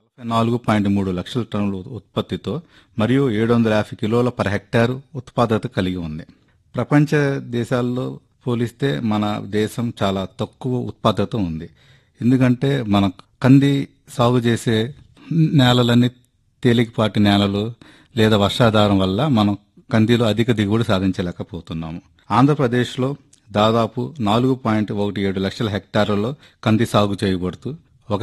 4.3 లక్షల టన్నుల ఉత్పత్తితో మరియు 750 కిలోల పర్ హెక్టార్ ఉత్పాదకత కలిగి ఉంది. ప్రపంచ దేశాల్లో పోలిస్తే మన దేశం చాలా తక్కువ ఉత్పాదకత ఉంది. ఎందుకంటే మన కంది సాగు చేసే నేలలన్నీ తేలికపాటి నేలలు లేదా వర్షాధారం వల్ల మనం కందిలో అధిక దిగుబడి సాధించలేకపోతున్నాము. ఆంధ్రప్రదేశ్లో దాదాపు 4.17 లక్షల హెక్టార్లలో కంది సాగు చేయబడుతూ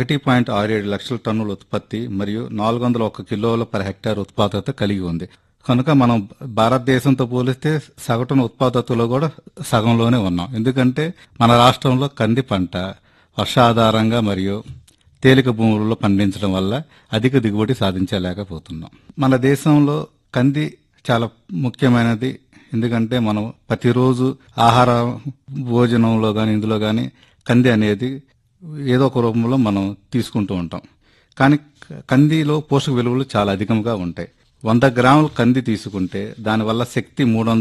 1.67 లక్షల టన్నుల ఉత్పత్తి మరియు 401 కిలోల పర్ హెక్టార్ ఉత్పాదకత కలిగి ఉంది. కనుక మనం భారతదేశంతో పోలిస్తే సగటున ఉత్పాదకతలో కూడా సగంలోనే ఉన్నాం. ఎందుకంటే మన రాష్ట్రంలో కంది పంట వర్షాధారంగా మరియు తేలిక భూములలో పండించడం వల్ల అధిక దిగుబడి సాధించలేకపోతున్నాం. మన దేశంలో కంది చాలా ముఖ్యమైనది. ఎందుకంటే మనం ప్రతిరోజు ఆహార భోజనంలో కానీ ఇందులో కానీ కంది అనేది ఏదో ఒక రూపంలో మనం తీసుకుంటూ ఉంటాం. కానీ కందిలో పోషక విలువలు చాలా అధికంగా ఉంటాయి. 100 గ్రాముల కంది తీసుకుంటే దానివల్ల శక్తి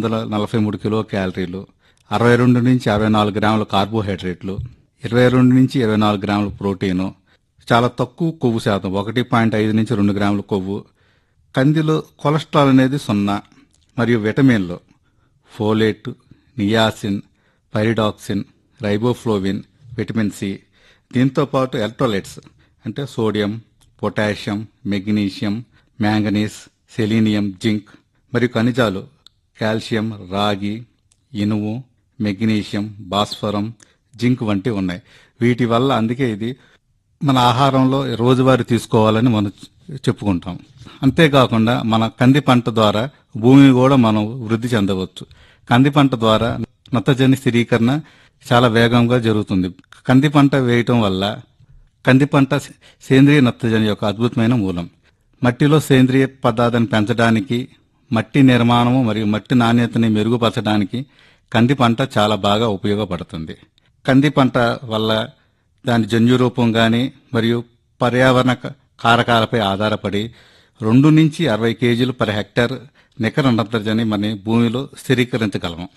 343 కిలో క్యాలరీలు, 62 నుంచి 64 గ్రాముల కార్బోహైడ్రేట్లు, 22 నుంచి 24 గ్రాముల ప్రోటీను, చాలా తక్కువ కొవ్వు శాతం 1.5 నుంచి 2 గ్రాముల కొవ్వు. కందిలో కొలెస్ట్రాల్ అనేది 0 మరియు విటమిన్లు folate, niacin, pyridoxine, riboflavin, vitamin C, దీంతో పాటు ఎలక్ట్రోలైట్స్ అంటే sodium, potassium, magnesium, manganese, selenium, zinc మరియు ఖనిజాలు కాల్షియం, రాగి, ఇనుము, మెగ్నీషియం, భాస్వరం, జింక్ వంటివి ఉన్నాయి. వీటి వల్ల అందుకే ఇది మన ఆహారంలో రోజువారీ తీసుకోవాలని మనం చెప్పుకుంటాం. అంతేకాకుండా మన కంది పంట ద్వారా భూమిని కూడా మనం వృద్ధి చెందవచ్చు. కంది పంట ద్వారా నత్రజని స్థిరీకరణ చాలా వేగంగా జరుగుతుంది. కంది పంట వేయటం వల్ల కంది పంట సేంద్రియ నత్రజని యొక్క అద్భుతమైన మూలం. మట్టిలో సేంద్రియ పదార్థాన్ని పెంచడానికి, మట్టి నిర్మాణము మరియు మట్టి నాణ్యతని మెరుగుపరచడానికి కంది పంట చాలా బాగా ఉపయోగపడుతుంది. కంది పంట వల్ల దాని జన్యురూపం కానీ మరియు పర్యావరణ కారకాలపై ఆధారపడి 2 నుంచి 60 కేజీలు పర్ హెక్టార్ నికర నత్రజని మన భూమిలో స్థిరీకరించగలము.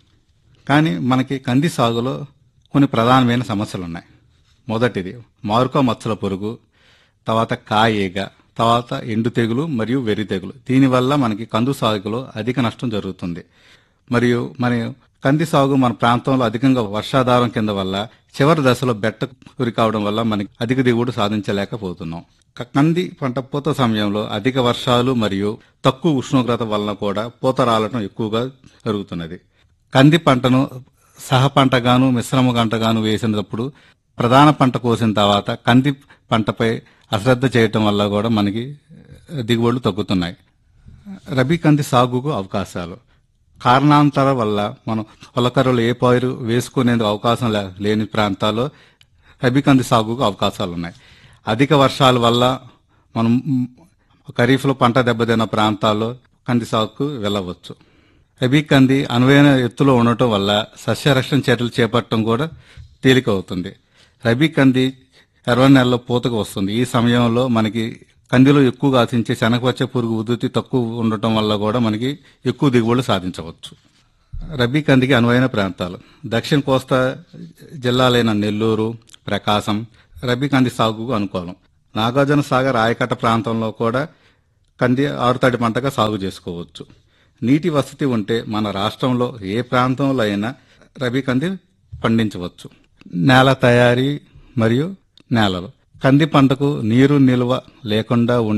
కానీ మనకి కంది సాగులో కొన్ని ప్రధానమైన సమస్యలు ఉన్నాయి. మొదటిది మారుక మచ్చల పురుగు, తర్వాత కాయేగ, తర్వాత ఎండు తెగులు మరియు వెర్రి తెగులు. దీనివల్ల మనకి కందు సాగులో అధిక నష్టం జరుగుతుంది. మరియు మన కంది సాగు మన ప్రాంతంలో అధికంగా వర్షాధారం కింద వల్ల చివరి దశలో బెట్ట గురి కావడం వల్ల మనకి అధిక దిగుబడి సాధించలేకపోతున్నాం. కంది పంట పూత సమయంలో అధిక వర్షాలు మరియు తక్కువ ఉష్ణోగ్రత వలన కూడా పూత రాలటం ఎక్కువగా జరుగుతున్నది. కంది పంటను సహ పంటగాను మిశ్రమ పంటగాను వేసినప్పుడు ప్రధాన పంట కోసిన తర్వాత కంది పంటపై అశ్రద్ధ చేయటం వల్ల కూడా మనకి దిగుబడులు తగ్గుతున్నాయి. రబీ కంది సాగుకు అవకాశాలు కారణాంతర వల్ల మనం పొలకర్రలు ఏ పైరు వేసుకునేందుకు అవకాశం లేని ప్రాంతాల్లో రబీ కంది సాగుకు అవకాశాలు ఉన్నాయి. అధిక వర్షాల వల్ల మనం ఖరీఫ్లో పంట దెబ్బతిన్న ప్రాంతాల్లో కంది సాగుకు వెళ్ళవచ్చు. రబీ కంది అనువైన ఎత్తులో ఉండటం వల్ల సస్యరక్షణ చర్యలు చేపట్టడం కూడా తేలిక అవుతుంది. రబీ కంది 20 నెలల్లో పూతకు వస్తుంది. ఈ సమయంలో మనకి కందిలో ఎక్కువగా ఆశించే శనగపచ్చ పురుగు ఉధృతి తక్కువ ఉండటం వల్ల కూడా మనకి ఎక్కువ దిగుబడులు సాధించవచ్చు. రబీ కందికి అనువైన ప్రాంతాలు దక్షిణ కోస్తా జిల్లాలైన నెల్లూరు, ప్రకాశం రబీ కంది సాగుకు అనుకూలం. నాగార్జున సాగర్ ఆయకట్ట ప్రాంతంలో కూడా కంది ఆరుతడి పంటగా సాగు చేసుకోవచ్చు. నీటి వసతి ఉంటే మన రాష్ట్రంలో ఏ ప్రాంతంలో అయినా రబీ కంది పండించవచ్చు. నేల తయారీ మరియు నేలలు కంది పంటకు నీరు నిల్వ లేకుండా